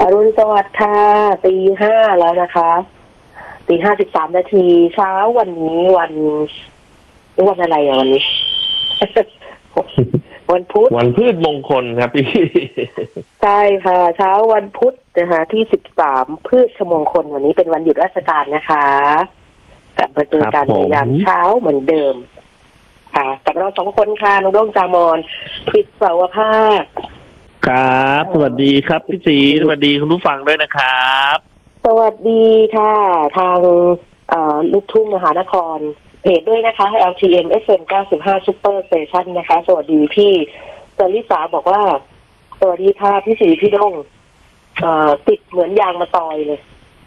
อรุณสวัสดิ์ค่ะตี 5แล้วนะคะตี 5:13เช้าวันนี้วันอะไรอะวันนี้ วันพุธวันพืชมงคลครับพี่ใช่ค่ะเช้าวันพุธนะคะที่13พืชมงคลวันนี้เป็นวันหยุดราชการนะคะกลับมาเจอกันในยามเช้าเหมือนเดิมค่ะกับเรา2 คนค่ะน้องโด่งจามอนปิดเสาร์ภาคครับสวัสดีครับพี่ศรีสวัสดีคุณผู้ฟังด้วยนะครับสวัสดีค่ะทางลูกทุ่งมหานครเพจด้วยนะคะ LTM FM 95 Super Station นะคะสวัสดีพี่จริสาบอกว่าสวัสดีค่ะพี่ศรีพี่ด้งติดเหมือนยางมะตอยเลย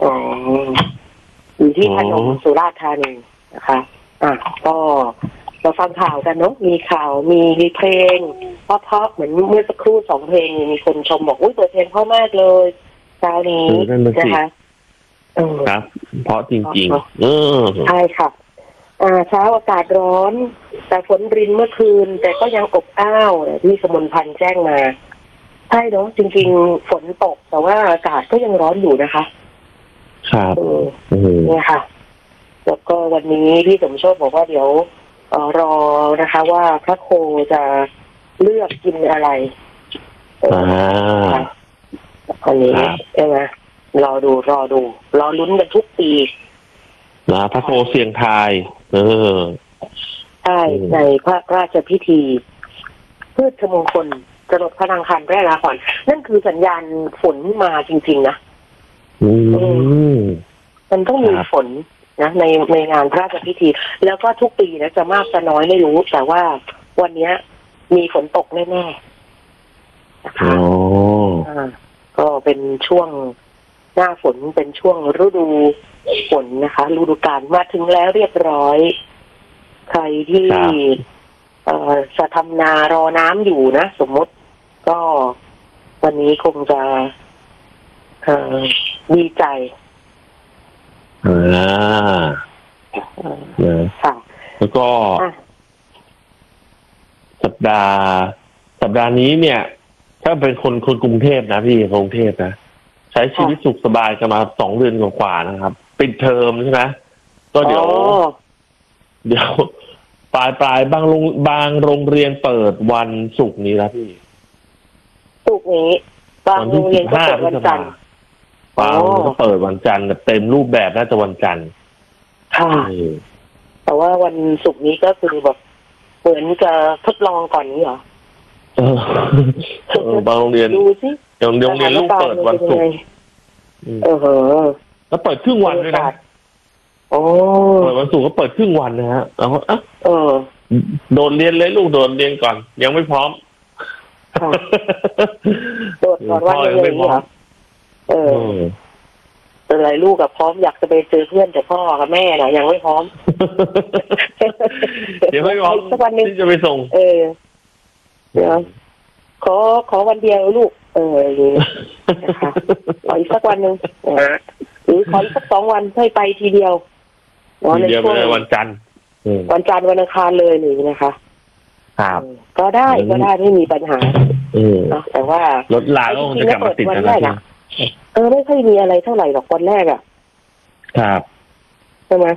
อยู่ที่พนมสุราษฎร์ธานีนะคะก็เราฟังข่าวกันเนาะมีข่าวมีเพลงเพราะเหมือนเมื่อสักครู่2 เพลงมีคนชมบอกอุ้ยเปิดเพลงเพราะมากเลยเช้านี้นะคะครับเพราะจริงๆใช่ค่ะเช้าอากาศร้อนแต่ฝนรินเมื่อคืนแต่ก็ยังอบอ้าวที่สมุนพันธ์แจ้งมาใช่เนาะจริงๆฝนตกแต่ว่าอากาศก็ยังร้อนอยู่นะคะครับเนี่ยค่ะแล้วก็วันนี้พี่สมโชติบอกว่าเดี๋ยวรอนะคะว่าพระโคจะเลือกกินอะไรคนนี้ใช่ไหมรอลุ้นกันทุกปีนะพระโคเสียงทายใช่ในพระราชพิธีพืชมงคลจรดพระนางคันแรกนะก่อนนั่นคือสัญญาณฝนมาจริงๆนะมันต้องมีฝนนะในงานพระราชพิธีแล้วก็ทุกปีนะจะมากจะน้อยไม่รู้แต่ว่าวันนี้มีฝนตกแน่ๆนะคะก็เป็นช่วงหน้าฝนเป็นช่วงฤดูฝนนะคะฤดูกาลมาถึงแล้วเรียบร้อยใครที่จะทำนารอน้ำอยู่นะสมมติก็วันนี้คงจะดีใจค่ะแล้วก็สัปดาห์นี้เนี่ยถ้าเป็นคนกรุงเทพนะพี่กรุงเทพนะใช้ชีวิตสุขสบายกันมา2 เดือนกว่าๆนะครับปิดเทอมใช่ไหมก็เดี๋ยวปลายบางโรงเรียนเปิดวันศุกร์นี้แล้วพี่ศุกร์นี้บางโรงเรียนก็เปิดวันจันทร์บางก็เปิดวันจันทร์เต็มรูปแบบน่าจะวันจันทร์ค่ะแต่ว่าวันศุกร์นี้ก็คือแบบเหมือนจะทดลองก่อนนี้เหรอบางโรงเรียนดูสิโรงเรียนลูกเปิดวันศุกร์แล้วเปิดครึ่งวันด้วยนะเปิดวันศุกร์ก็เปิดครึ่งวันนะฮะแล้วโดนเรียนเลยลูกโดนเรียนก่อนยังไม่พร้อมโดดก่อนวันเรียนไม่พร้อมอะไรลูกกับพร้อมอยากจะไปเจอเพื่อนแต่พ่อกับแม่น่ะยังไม่พร้อมเดี๋ยวไม่พร้อมที่จะไปส่งเดี๋ยวขอวันเดียวลูกนะคะขออีกสักวันนึงหรือขออีกสัก2 วันให้ไปทีเดียวในช่วงวันจันทร์วันอังคารเลยนี่นะคะครับก็ได้ไม่มีปัญหาแต่ว่ารถลาก็คงจะกลับมาติดกันแล้วไม่ค่อยมีอะไรเท่าไหร่หรอกวันแรกครับใช่ไหม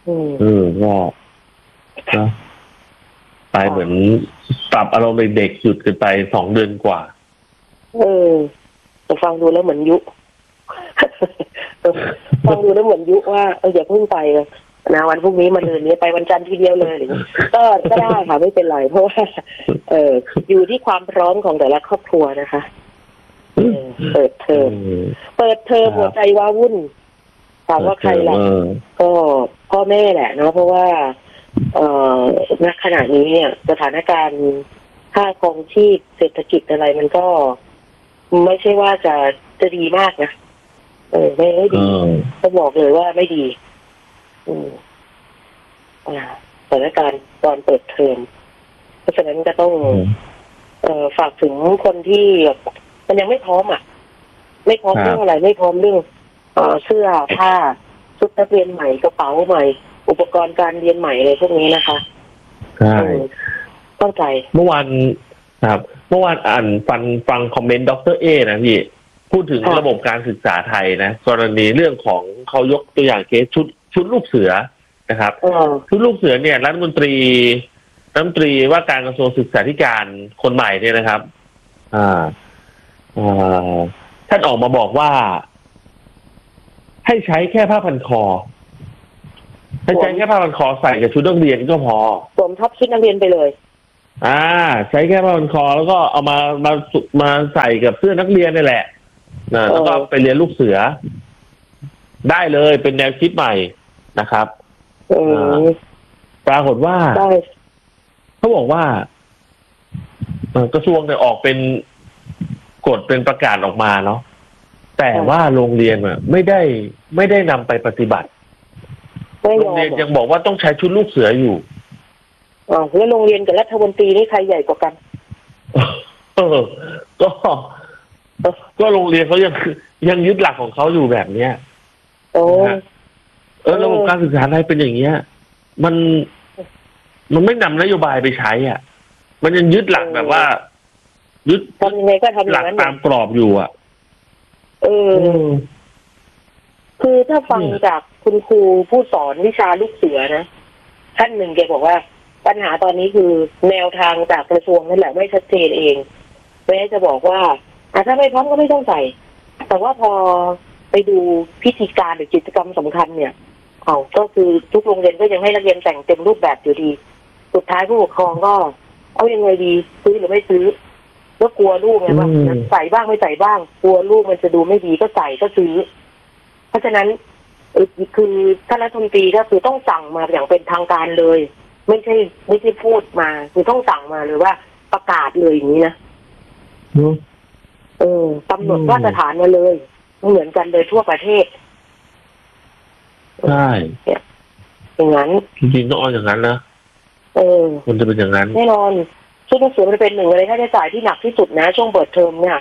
ก็ไปเหมือนปรับอารมณ์เด็กๆหยุดกันไป2 เดือนกว่าแต่ฟังดูแล้วเหมือนยุฟังดูแล้วเหมือนยุว่าอย่าเพิ่งไปนะวันพรุ่งนี้มาเดือนนี้ไปวันจันทร์ทีเดียวเลยก็ได้ค่ะไม่เป็นไรเพราะว่าอยู่ที่ความพร้อมของแต่ละครอบครัวนะคะเปิดเทอมหัวใจว้าวุ่นถามว่าใครล่ะก็พ่อแม่แหละเนาะเพราะว่าณขณะนี้เนี่ยสถานการณ์ค่าครองชีพเศรษฐกิจอะไรมันก็ไม่ใช่ว่าจะดีมากนะไม่ดีต้องบอกเลยว่าไม่ดีสถานการณ์ตอนเปิดเทอมเพราะฉะนั้นก็ต้องฝากถึงคนที่มันยังไม่พร้อมไม่พร้อมเรื่องอะไรไม่พร้อมเรื่องเสื้อผ้าชุดนักเรียนใหม่กระเป๋าใหม่อุปกรณ์การเรียนใหม่อะไรพวกนี้นะคะใช่เข้าใจเมื่อวานอ่านฟังคอมเมนต์ดร.เอนะพี่พูดถึงระบบการศึกษาไทยนะกรณีเรื่องของเขายกตัวอย่างเคสชุดลูกเสือนะครับชุดลูกเสือเนี่ยรัฐมนตรีว่าการกระทรวงศึกษาธิการคนใหม่เนี่ยนะครับท่านออกมาบอกว่าให้ใช้แค่ผ้าพันคอให้ใช้แค่ผ้าพันคอใส่กับชุดนักเรียนก็พอสวมทับชุดนักเรียนไปเลยใช้แค่ผ้าพันคอแล้วก็เอามาใส่กับเสื้อนักเรียนนี่แหละแล้วก็ไปเรียนลูกเสือได้เลยเป็นแนวคิดใหม่นะครับปรากฏว่าเขาบอกว่ากระทรวงเนี่ยออกเป็นกฎเป็นประกาศออกมาเนาะแต่ว่าโรงเรียนไม่ได้นำไปปฏิบัติโรงเรียนยังบอกว่าต้องใช้ชุดลูกเสืออยู่แล้วโรงเรียนกับรัฐมนตรีนี่ใครใหญ่กว่ากันก็โรงเรียนเขายังยึดหลักของเขาอยู่แบบเนี้ยระบบการศึกษาไทยเป็นอย่างเงี้ยมันไม่นำนโยบายไปใช้อ่ะมันยังยึดหลักแบบว่ายึดทำยังไงก็ทำอย่างนั้นตามกรอบอยู่อ่ะคือถ้าฟังจากคุณครูผู้สอนวิชาลูกเสือนะท่านหนึ่งแกบอกว่าปัญหาตอนนี้คือแนวทางจากกระทรวงนั่นแหละไม่ชัดเจนเองแม้จะบอกว่าถ้าไม่พร้อมก็ไม่ต้องใส่แต่ว่าพอไปดูพิธีการหรือกิจกรรมสำคัญเนี่ยก็คือทุกโรงเรียนก็ยังให้นักเรียนแต่งเต็มรูปแบบอยู่ดีสุดท้ายผู้ปกครองก็เอายังไงดีซื้อหรือไม่ซื้อก็กลัวลูกไงว่าใส่บ้างไม่ใส่บ้างกลัวลูกมันจะดูไม่ดีก็ใส่ก็ซื้อเพราะฉะนั้นคือท่านรัฐมนตรีก็คือต้องสั่งมาอย่างเป็นทางการเลยไม่ใช่พูดมาคือต้องสั่งมาเลยว่าประกาศเลยอย่างนี้นะกำหนดมาตรฐานมาเลยเหมือนกันเลยทั่วประเทศใช่อย่างนั้นจริงๆต้องเอาอย่างนั้นนะมันจะเป็นอย่างนั้นแน่นอนชุดนักเรียนมันเป็นหนึ่งในค่าใช้จ่ายที่หนักที่สุดนะช่วงเปิดเทอมเนี่ย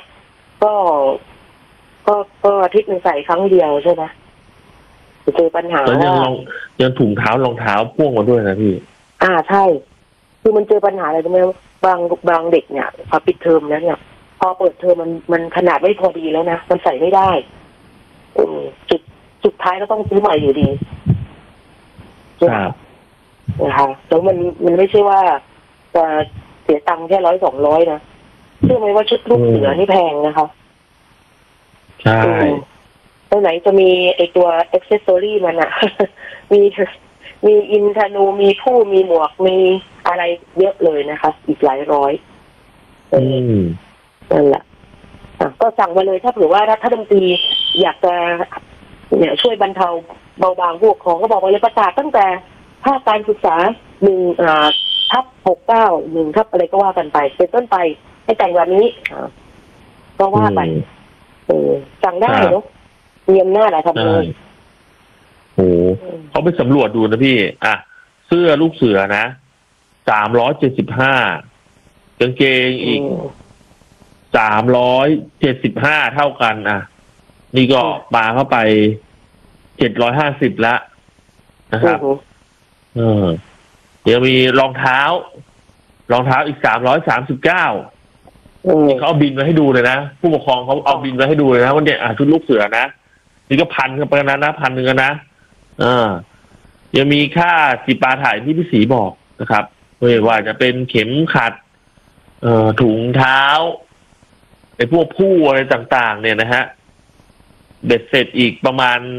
ก็อาทิตย์นึงใส่ครั้งเดียวใช่ไหมเจอปัญหาแล้วยังถุงเท้ารองเท้าพ่วงมาด้วยนะพี่ใช่คือมันเจอปัญหาอะไรรู้ไหมบางเด็กเนี่ยพอปิดเทอมแล้วเนี่ยพอเปิดเทอมมันขนาดไม่พอดีแล้วนะมันใส่ไม่ได้สุดท้ายก็ต้องซื้อใหม่อยู่ดีครับนะคะแล้วมันไม่ใช่ว่าจะเสียตังค์แค่100-200นะเชื่อไหมว่าชุดลูกเสือนี่แพงนะคะใช่ตรงไหนจะมีไอตัวแอ็กเซสซอรี่มันอะมีอินทนูมีผู้มีหมวกมีอะไรเยอะเลยนะคะอีกหลายร้อยนั่นแหละก็สั่งมาเลยถ้าเผื่อว่ารัฐมนตรีอยากจะเนี่ยช่วยบรรเทาเบาบางพวกของก็บอกว่าเลยประกาศตั้งแต่ภาคการศึกษา1/69 1 อะไรก็ว่ากันไปเป็นต้นไปให้แต่งแบบนี้ก็ว่าไปสั่งได้เนาะมีอำนาจอะไรทำเลยเขาไปสำรวจดูนะพี่เสื้อลูกเสือนะ375กางเกงอีก375เท่ากันนี่ก็ปาเข้าไป750ละนะครับยังมีรองเท้าอีก339นี่เขาเอาบินมาให้ดูเลยนะผู้ปกครองเขาเอาบินมาให้ดูเลยนะว่าเนี่ยชุดลูกเสือนะนี่ก็1,000กันไปนะ1,000นะยังมีค่าจิปาถะที่พี่ศรีบอกนะครับไม่ว่าจะเป็นเข็มขัดถุงเท้าไอ้พวกผู้อะไรต่างๆเนี่ยนะฮะเบ็ดเสร็จอีกประมาณ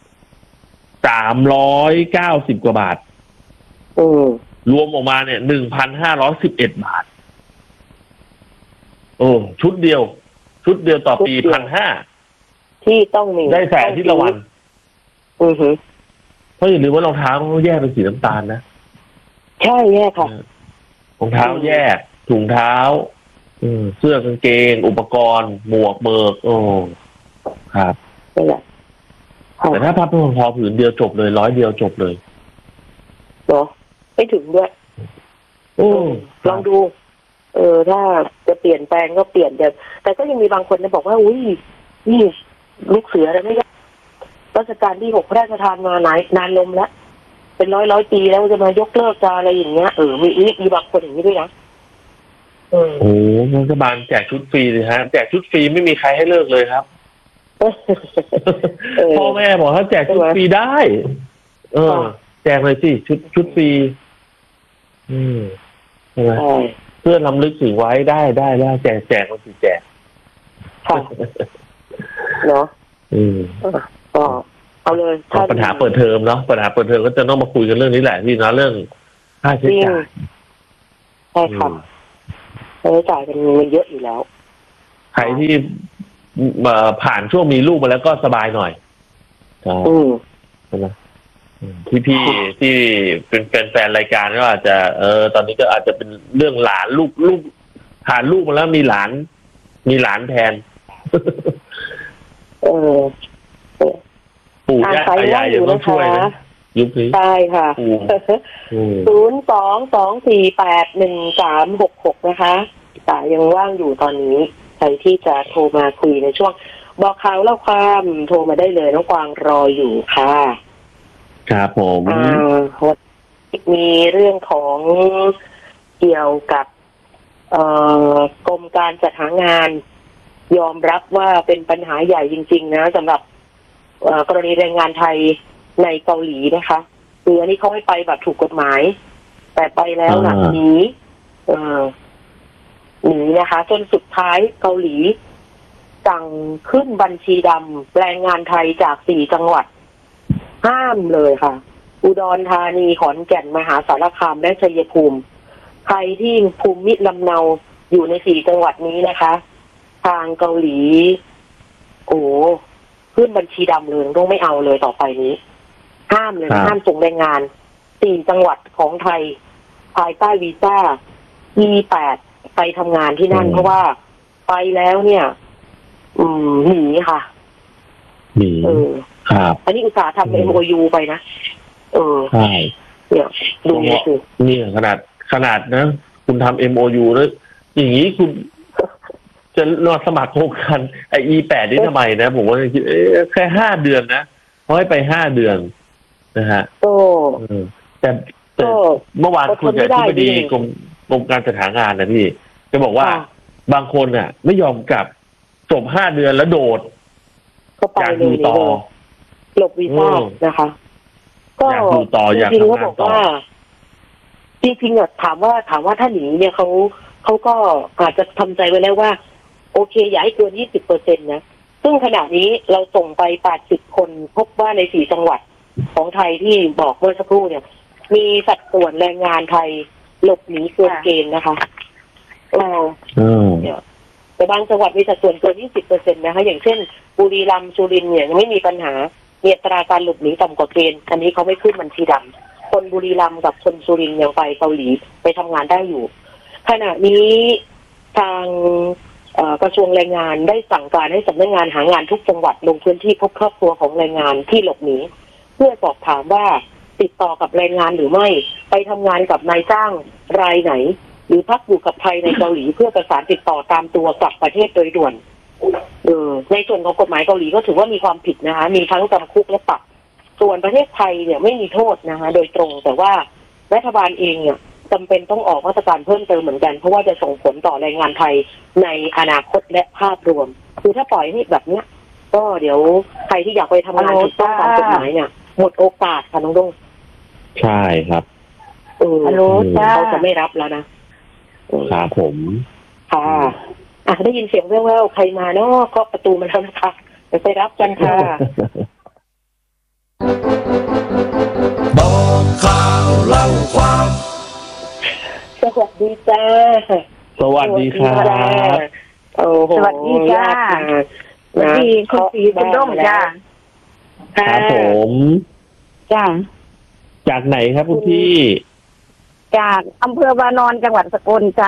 390 กว่าบาทรวมออกมาเนี่ย 1,511 บาทชุดเดียวต่อปี 1,500 ที่ต้องมีได้ใส่อาทิตย์ละวันเพราะอย่าลืมว่ารองเท้าเขาแยกเป็นสีน้ำตาลนะใช่แยกค่ะรองเท้าแยกถุงเท้าเสื้อกางเกงอุปกรณ์หมวกเบิกครับนี่แหละแต่ถ้าพับพอผืนเดียวจบเลย100 เดียวจบเลยเหรอไม่ถึงด้วยลองดูถ้าจะเปลี่ยนแปลงก็เปลี่ยนแต่ก็ยังมีบางคนนะบอกว่าอุ้ยนี่ลูกเสือแล้วไม่รัชกาลที่ 6พระราชทานมานานลมแล้วเป็นร้อยปีแล้วจะมายกเลิกจะอะไรอย่างเงี้ยมีบางคนอย่างนี้ด้วยนะรัฐบาลแจกชุดฟรีเลยฮะแจกชุดฟรีไม่มีใครให้เลิกเลยครับพ่อแม่บอกถ้าแจกชุดฟรีได้แจกเลยสิชุดฟรีใช่ไหมเพื่อรำลึกถึงไว้ได้แจกมันสิแจกเนาะก็เอาเลยปัญหาเปิดเทอมเนาะปัญหาเปิดเทอมก็จะต้องมาคุยกันเรื่องนี้แหละพี่นะเรื่องค่าใช้จ่ายใช่ครับค่าใช้จ่ายมันเยอะอยู่แล้วใครที่ผ่านช่วงมีลูกมาแล้วก็สบายหน่อยใช่ไหมพี่ที่เป็นแฟนรายการก็อาจจะตอนนี้ก็อาจจะเป็นเรื่องหลานลูกผ่านลูกมาแล้วมีหลานแทนปู่ย่าตายายยังต้องช่วยนะยุคนี้ใช่ค่ะ02-248-1366นะคะแต่ยังว่างอยู่ตอนนี้ใครที่จะโทรมาคุยในช่วงบอกข่าวเล่าความโทรมาได้เลยน้องกวางรออยู่ค่ะครับผมมีเรื่องของเกี่ยวกับกรมการจัดหางานยอมรับว่าเป็นปัญหาใหญ่จริงๆนะสำหรับกรณีแรงงานไทยในเกาหลีนะคะคืออันนี้เขาให้ไปแบบถูกกฎหมายแต่ไปแล้วหลังนี้หนีนะคะจนสุดท้ายเกาหลีสั่งขึ้นบัญชีดำแรงงานไทยจาก4 จังหวัดห้ามเลยค่ะอุดรธานีขอนแก่นมหาสารคามและชัยภูมิใครที่ภูมิลำเนาอยู่ใน4 จังหวัดนี้นะคะทางเกาหลีขึ้นบัญชีดำเลยต้องไม่เอาเลยต่อไปนี้ห้ามเลยห้ามส่งแรงงาน4 จังหวัดของไทยภายใต้วีซ่า E8 ไปทำงานที่นั่นเพราะว่าไปแล้วเนี่ยหนีค่ะหนีครับอันนี้อุตสาห์ทำ MOU ไปนะใช่เนี่ยดูสิเนี่ยขนาดนะคุณทำ MOU แล้วอย่างนี้คุณจะรอสมัครโครงการE8 นี่ทำไมนะผมว่าคิดแค่5 เดือนนะเขาให้ไป5 เดือนนะฮะแต่เมื่อวานคุยกับที่บดีกรมการจัดหางานนะพี่จะบอกว่าบางคนน่ะไม่ยอมกลับจบ5 เดือนแล้วโดดอยากอยู่ต่อหลบวีซ่านะคะก็อยากอยู่ต่ออยากทำงานต่อจริงๆถามว่าถ้าหนีเนี่ยเขาก็อาจจะทำใจไว้แล้วว่าโอเคอย่าให้เกิน 20% นะซึ่งขณะนี้เราส่งไป80 คนพบว่าใน4 จังหวัดของไทยที่บอกเมื่อสักครู่เนี่ยมีสัดส่วนแรงงานไทยหลบหนีเกินเกณฑ์นะคะแต่บางจังหวัดมีสัดส่วนเกิน 20% นะคะอย่างเช่นบุรีรัมย์สุรินทร์เนี่ยยังไม่มีปัญหามีอัตราการหลบหนีต่ำกว่าเกณฑ์อันนี้เขาไม่ขึ้นบัญชีดำคนบุรีรัมย์กับคนสุรินทร์ยังไปเกาหลีไปทำงานได้อยู่ขณะนี้ทางกระทรวงแรงงานได้สั่งการให้สำนักงานหางานทุกจังหวัดลงพื้นที่พบครอบครัวของแรงงานที่หลบหนีเพื่อสอบถามว่าติดต่อกับแรงงานหรือไม่ไปทำงานกับนายจ้างรายไหนหรือพักอยู่กับใครในเกาหลีเพื่อประสานติดต่อตามตัวกลับประเทศโดยด่วนในส่วนของกฎหมายเกาหลีก็ถือว่ามีความผิดนะคะมีทั้งจำคุกและปรับส่วนประเทศไทยเนี่ยไม่มีโทษนะคะโดยตรงแต่ว่ารัฐบาลเองเนี่ยจำเป็นต้องออกมาตรการเพิ่มเติมเหมือนกันเพราะว่าจะส่งผลต่อแรงงานไทยในอนาคตและภาพรวมคือถ้าปล่อยให้แบบเนี้ยก็เดี๋ยวใครที่อยากไปทำงานถูกต้องตามกฎหมายเนี่ยหมดโอกาสค่ะน้องดงใช่ครับเขาจะไม่รับแล้วนะครับผมค่ะได้ยินเสียงแว่วๆใครมาเนาะเคาะประตูมาแล้วนะคะเดี๋ยวไปรับกันค่ะบอกข่าวเล่าความสวัสดีจ้าสวัสดีครับสวัสดีจ้าสวัสดีคุณสีคุณด้งจ้าครับผมจ้าจากไหนครับคุณพี่จากอำเภอวานอนจังหวัดสกลจ้า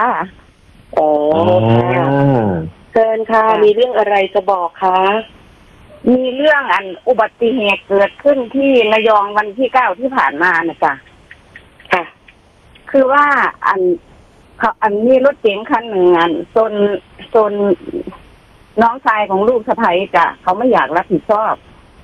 ค่ะเชิญค่ะมีเรื่องอะไรจะบอกคะมีเรื่องอุบัติเหตุเกิดขึ้นที่ระยองวันที่9ที่ผ่านมานะจ๊ะค่ะคือว่ามีรถเก๋งคันหนึ่งจนน้องชายของลูกสะใภ้จ้ะเขาไม่อยากรับผิดชอบ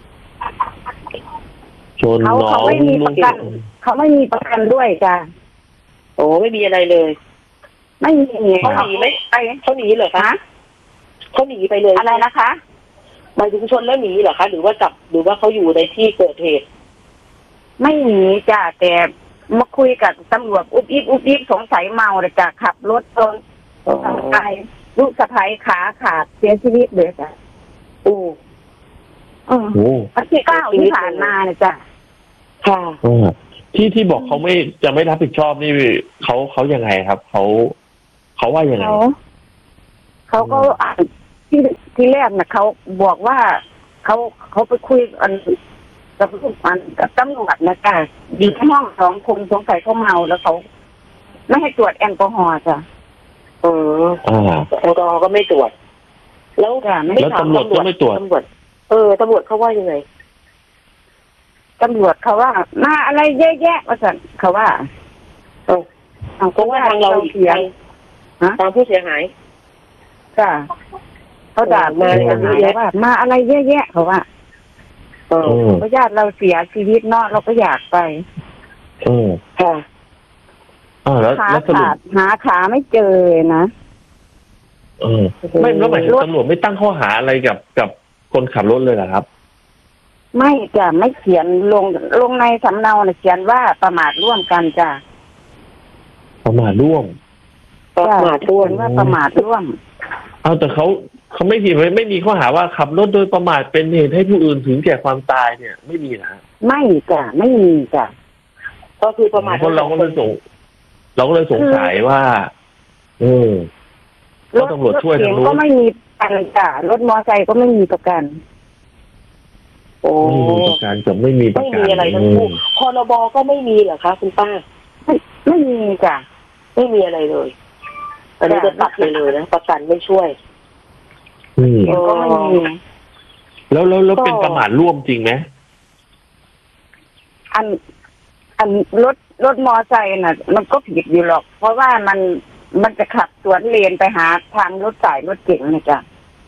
เขาไม่มีประกันด้วยจ้ะไม่มีอะไรเลยไม่มีเขาหนีไหมเขาหนีเหรอคะเขาหนีไปเลยอะไรนะคะหมายถึงชนแล้วหนีเหรอคะหรือว่าจับหรือว่าเขาอยู่ในที่เกิดเหตุไม่หนีจ้ะแต่มาคุยกับตำรวจอุบอิบสงสัยเมาเลยจ้ะขับรถชนตายลูกสะใภ้ขาขาดเสียชีวิตเลยจ้ะโอ้วันที่9ที่ผ่านมาเนี่ยจ้ะค่ะที่บอกเขาจะไม่รับผิดชอบนี่เขายังไงครับเขาว่ายังไงเขาก็ที่แรกนะเขาบอกว่าเขาไปคุยกันกับตำรวจนะจ้ะอยู่ที่ห้อง2 คนสงสัยเขาเมาแล้วเขาไม่ให้ตรวจแอลกอฮอล์จ้ะแอลกอฮอล์ก็ไม่ตรวจแล้วตำรวจก็ไม่ตรวจตำรวจเขาว่ายังไงตำรวจเขาว่ามาอะไรเยอะแยะว่าสั่นเขาว่าเขาว่าทางเราเสียทางผู้เสียหายจ้ะเขาด่ามาว่ามาอะไรเยอะแยะเขาว่าเพราะญาติเราเสียชีวิตเนาะเราก็อยากไปค่ะแล้วหาขาไม่เจอนะไม่แล้วหมายถึงตำรวจไม่ตั้งข้อหาอะไรกับคนขับรถเลยเหรอครับไม่จ้ะไม่เขียนลงในสำเนาเขียนว่าประมาทร่วมกันจ้ะประมาทร่วมว่าประมาทร่วมแต่เขาไม่มีข้อหาว่าขับรถโดยประมาทเป็นเหตุให้ผู้อื่นถึงแก่ความตายเนี่ยไม่มีนะไม่จ้ะไม่มีจ้ะก็คือประมาทเราก็เลยสงสัยว่ารถตำรวจช่วยทางนู้นก็ไม่มีประกันจ้ะรถมอไซค์ก็ไม่มีประกันไม่มีประกันจะไม่มีอะไรทั้งคู่พรบก็ไม่มีเหรอคะคุณป้าไม่มีจ้ะไม่มีอะไรเลยอันนี้จะตัดเลยนะประกันไม่ช่วยก็ไม่มีแล้วเป็นประมาทร่วมจริงไหมอันรถมอไซค์น่ะมันก็ผิดอยู่หรอกเพราะว่ามันจะขับสวนเลนไปหาทางรถสายรถเก๋งนะจ๊ะ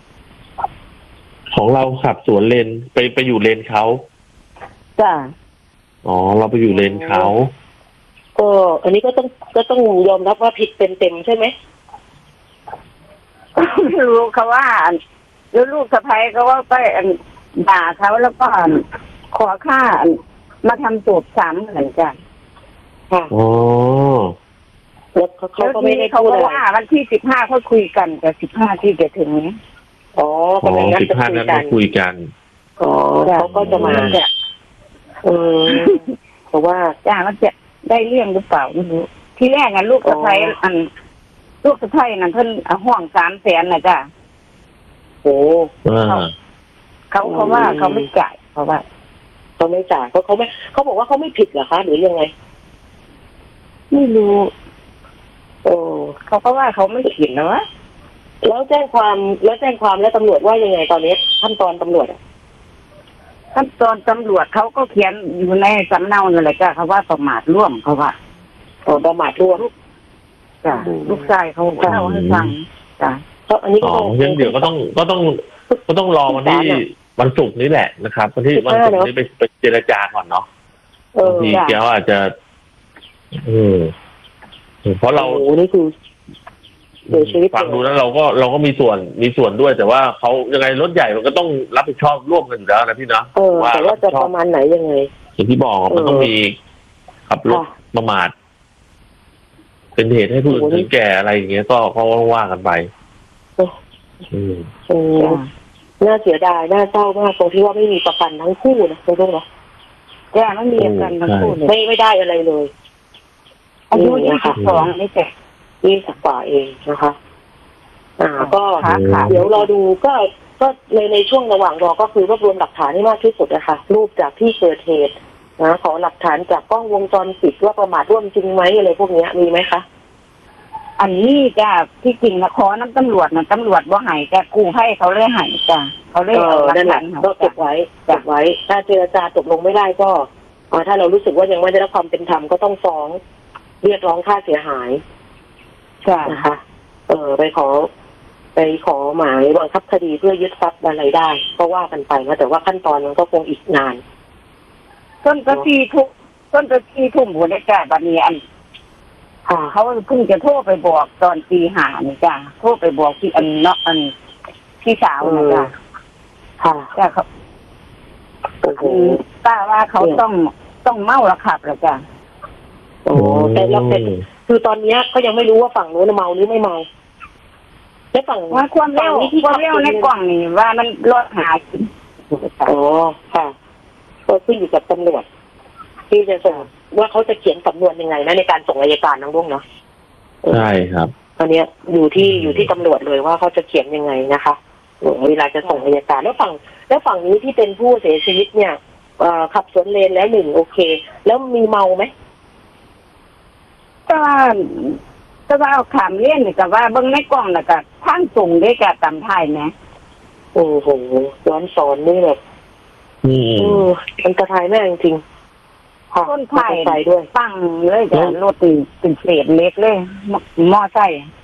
ของเราขับสวนเลนไปอยู่เลนเขาจ้ะเราไปอยู่เลนเขาก็อันนี้ก็ต้องยอมรับว่าผิดเต็มใช่ไหมไม่รู้เขาว่าแล้วลูกสะใภ้ก็ว่าไปด่าเขาแล้วก็ขอค่ามาทำศพ30,000จ้ะค่ะแล้วเขาก็ไม่ได้พูดอะไรว่าวันที่15เขาคุยกันแต่15ที่จะถึงนี้กำลังนัดจะคุยกันเขาก็จะมาเพราะว่ามันจะได้เรื่องหรือเปล่าไม่รู้ที่แรกลูกสะใภ้ลูกสะใภ้นั่นเพิ่นห่วง300,000น่ะจ้ะเขาว่าเขาไม่จ่ายเพราะว่าเขาไม่จ่ายเพราะเขาบอกว่าเขาไม่ผิดเหรอคะหรือยังไงไม่รู้เขาก็ว่าเขาไม่ผิดนะวะแล้วแจ้งความแล้วตำรวจว่ายังไงตอนนี้ขั้นตอนตำรวจเขาก็เขียนอยู่ในสำเนานั่นแหละจ้ะเขาว่าประมาทร่วมเขาว่าประมาทร่วมจ้ะลูกชายเขาเล่าให้ฟังจ้ะเพราะอันนี้ก็เดี๋ยวก็ต้องรอวันที่วันศุกร์นี้แหละนะครับวันศุกร์นี้ไปเจรจาก่อนเนาะบางทีแกอาจจะเพราะเรานี่คือฟังดูแล้วเราก็มีส่วนด้วยแต่ว่าเขายังไงรถใหญ่มันก็ต้องรับผิดชอบร่วมกันอยู่แล้วนะพี่นะแต่ว่าจะประมาณไหนยังไงอย่างที่บอกมันต้องมีขับรถประมาทเป็นเหตุให้ผู้อื่นถึงแก่อะไรอย่างเงี้ยก็ว่ากันไปน่าเสียดายน่าเศร้ามากตรงที่ว่าไม่มีประกันทั้งคู่นะคุณผู้ชมไม่มีประกันทั้งคู่เลยไม่ได้อะไรเลยอายุ22นี่แค่ 20 กว่าเองนะคะก็เดี๋ยวรอดูก็ในช่วงระหว่างรอก็คือรวบรวมหลักฐานให้มากที่สุดนะคะรูปจากที่เกิดเหตุนะขอหลักฐานจากกล้องวงจรปิดว่าประมาทร่วมจริงไหมอะไรพวกนี้มีไหมคะอันนี้จ้ะที่จริงนะขอน้ำตำรวจบ่ให้แต่กู้ให้เขาเลยให้จ้ะเขาเลยเอาหลักฐานก็เก็บไว้ถ้าเจรจาตกลงไม่ได้ก็ถ้าเรารู้สึกว่ายังไม่ได้รับความเป็นธรรมก็ต้องฟ้องเรียกร้องค่าเสียหายนะคะไปขอหมายบังคับคดีเพื่อยึดทรัพย์อะไรได้ก็ว่ากันไปนะแต่ว่าขั้นตอนมันก็คงอีกนานต้นกะทีทุ่มหัวในจ้ะบัดนี้เขาเพิ่งจะโทรไปบอกตอนตี 5นี่จ้ะโทรไปบอกที่พี่สาวนะจ้ะค่ะแต่เขาโอ้โหตาว่าเขาต้องเมาละขับแล้วจ้ะโอ้แต่เราเป็นคือตอนเนี้ยก็ยังไม่รู้ว่าฝั่งโน้นเมาหรือไม่เมาแล้วฝั่งว่าความเร็วฝั่งนี้ที่ความเร็วในกล่องนี่ว่ามันลดหายอ๋อค่ะก็ขึ้นอยู่กับตำรวจที่จะส่งว่าเขาจะเขียนสำนวนยังไงนะในการส่งอัยการน้องลุงเนาะใช่ครับตอนเนี้ยอยู่ที่ตำรวจเลยว่าเขาจะเขียนยังไงนะคะเวลาจะส่งอัยการแล้วฝั่งนี้ที่เป็นผู้เสียชีวิตเนี่ยขับสวนเลนแล้วหนึ่งโอเค แล้วมีเมาไหมแต่ว่าเอาขามเล่นนี่ก็ว่าเบิ่งในกล่องน่ะก็ทางส่งได้กะตำท้ายแหมโอ้โหย้อนสอนนี่แบบมันกระทายแม่จริงๆค่ะต้นไผ่ใส่ด้วยตั้งเลยจ้ะรถเป็นเศษเล็กเลยมอไซค์